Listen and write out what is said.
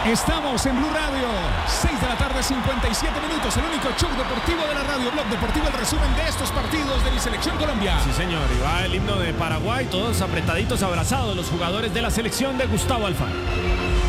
Estamos en Blue Radio, 6 de la tarde, 57 minutos, el único show deportivo de la radio, Blog Deportivo, el resumen de estos partidos de mi selección Colombia. Sí, señor, y va el himno de Paraguay, todos apretaditos, abrazados, los jugadores de la selección de Gustavo Alfaro.